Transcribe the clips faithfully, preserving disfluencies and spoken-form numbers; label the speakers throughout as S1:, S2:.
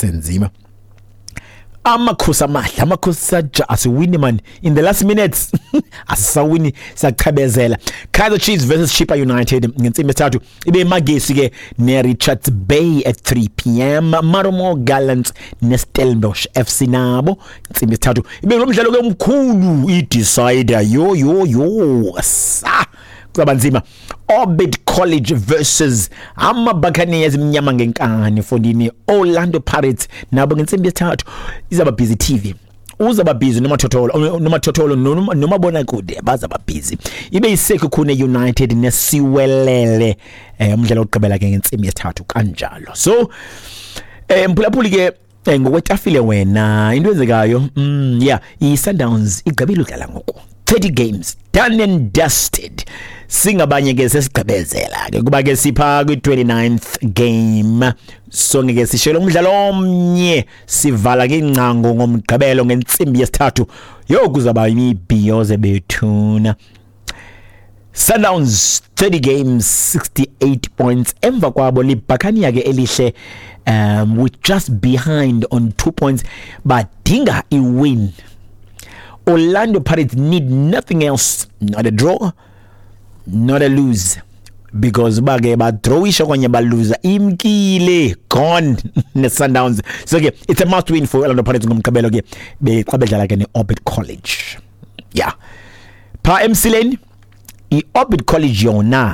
S1: senzima amakhosi amahle amakhosi aja asiwini man in the last minutes asawini saqhabezela. Kaizer Chiefs versus Chippa United ngensimbi yesithathu ibe Magesi ke ne Richards Bay at three p m Marumo Gallants ne Stellenbosch F C nabo ngensimbi yesithathu ibe lo mdlalo ke omkhulu I decider yo yo yo sa kubanzima. Orbit College versus ama Buccaneers mnyama ngenkani fondini. Orlando Pirates nabo ngensimbi yesithathu izaba busy T V uzaba busy noma Thotolo noma Thotolo noma noma bona kude bazaba busy. Ibe isekho khune United nesiwelele eh umdlalo oqhubela ke ngensimbi yesithathu kanjalo. So eh mphulaphuli ke ngokwetafile wena into enzekayo mm yeah I Sundowns igqibile udlala ngoku thirty games done and dusted. Singabanye ke sesigqibezela ke kuba ke sipha kwi twenty-ninth game. So ngeke sishelo umdlalo omnye sivala ke incango ngomgqibelo ngensimbi yesithathu yo kuzaba imibhiyoze bethuna. Sundowns thirty games sixty-eight points emva kwabo libhakania ke elihle um with just behind on two points badinga I win. Orlando Pirates need nothing else, not a draw, not a lose, because bage ba drawisha kwanye ba loser imkile gone ne Sundowns. So okay, it's a must win for Orlando Pirates ngomgqibelo ke beqabedlala ke ne Orbit College. Yeah, pa M C Lane I Orbit College yona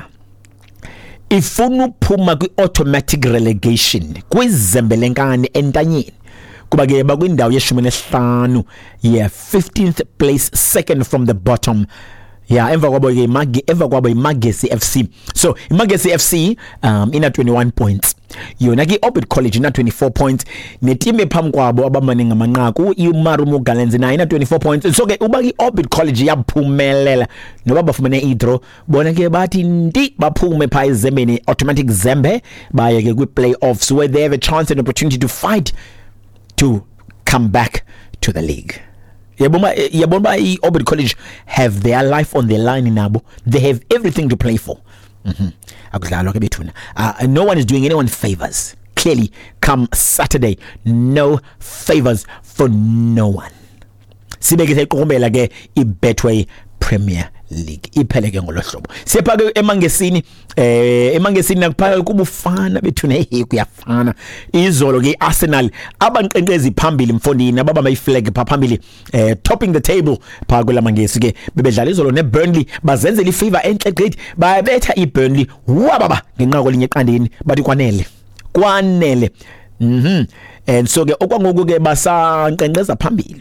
S1: ifuna uphuma kwi automatic relegation kwizembelenkani entanyeni kuba ke bakwindawo yeshumi nesihlanu yeah fifteenth place second from the bottom. Yeah, emva kwabo ke Magi emva kwabo iMagesi F C. So iMagesi F C um ina twenty-one points. Yona ke Orbit College ina twenty-four points. Ne team ephambi kwabo abamane ngamanqaku iMarumo Gallants ina ina twenty-four points. So ke uba iOrbit College yaphumelela noba bafumene idraw bona ke bathi ndi baphume pha ezembeni automatic zembe baye ke kwi playoffs where they have a chance and opportunity to fight to come back to the league. Yaboma yaboma I Orbit College have their life on the line nabo. They have everything to play for. Mhm. Akudlalwa ke bethuna. Uh, no one is doing anyone favors. Clearly come Saturday no favors for no one. Sibeke seqombela ke I Betway Premier League ipheleke ngolohlobo. Siyapha ke emangesini eh emangesini nakuphaka kubufana bethuna hey kuyafana. Izolo ke Arsenal abanqenqezi phambili mfondini ababa iflag pha phambili eh topping the table pha kwelamangesi ke bebedlala izolo ne Burnley bazenzela ifavor enhle great bayabetha iBurnley wababa ngenqako linye eqandeni bathi kwanele kwanele mhm and so ke okwangoku ke basanqenqeza phambili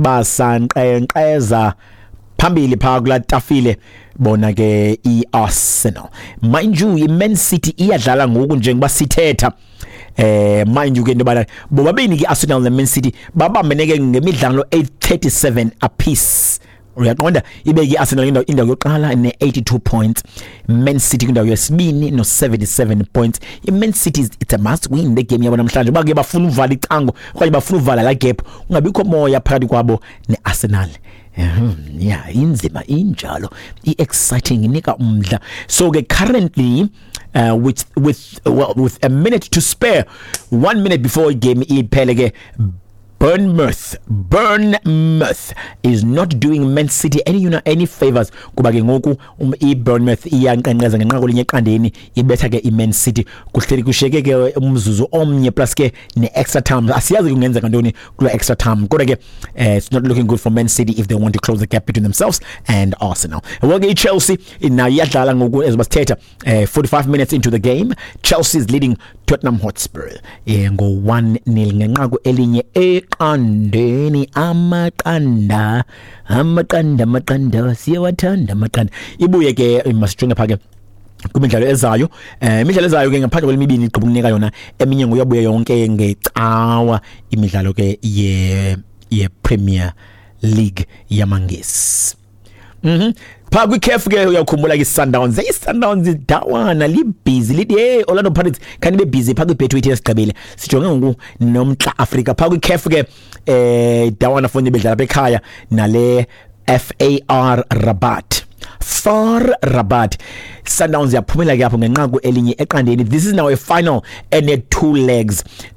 S1: basanqenqeza phambili pha kula tafile bona ke iArsenal. Mind you iMan City iyadlala ngoku njengoba sithetha eh mind you ke ndobana bobabini ke Arsenal ne Man City babambeneke ngemidlalo eight thirty-seven apiece. Uyaqonda ibeke iArsenal indawo indawo yokuqala ne eighty-two points, Man City indawo yesibini no seventy-seven points. iMan City it's a must win the game yabo namhlanje bake bafuna uvala icango okanye bafuna uvala la gap ungabikho moya phakathi kwabo neArsenal. Yeah, yeah, inzima injalo I-exciting inika umdla. So ke currently uh, with with well, with a minute to spare, one minute before game iphele ke Bournemouth Bournemouth is not doing Man City any you know any favors kuba ke ngoku um, iBournemouth iyanqenqeza ngenqako linye eqandeni ibetha ke iMan City kuhleli kusheke ke umzuzu omnye plus ke ne extra time asiyazi kungenzeka ntoni kula extra time kodwa ke uh, it's not looking good for Man City if they want to close the gap between themselves and Arsenal. Well, Chelsea now yadlala ngoku as basithetha uh, forty-five minutes into the game Chelsea is leading Tottenham Hotspur eh, ngo one nil ngenqako elinye e Andeni amaqanda amaqanda amaqanda siyawathanda amaqanda ibuye ke masijonge phake kumidlalo ezayo eh imidlalo ezayo ke ngaphandle kwemibini igqiba ukunika yona eminye ngoyabuya yonke ngecawa imidlalo ke ye ye Premier League yamangesi. Mhm pha kwi C A F ke uyakhumbula ke Sundowns hey Sundowns dawana li busy lithi hey Orlando Pirates kanti be busy pha kwi Betway yesigqibile sijonge ngoku nomntla Africa pha kwi C A F ke eh dawana foni bedlala bekhaya nale F A R Rabat F A R Rabat. Sundowns yaphumela ke apho ngenqaku elinye eqandeni. This is now a final and a two legs